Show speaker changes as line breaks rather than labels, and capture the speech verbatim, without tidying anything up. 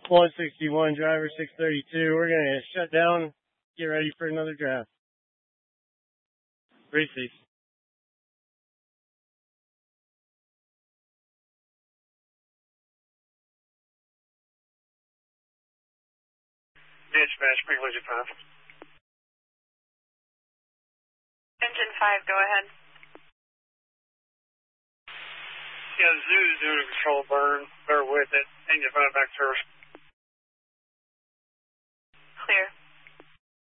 one sixty-one, driver six thirty-two. We're going to shut down, get ready for another draft. Race safe.
Dispatch, frequency five.
Engine five, go ahead.
Yeah, Zoo's doing a control burn. Bear with it. Engine five back first.
Clear.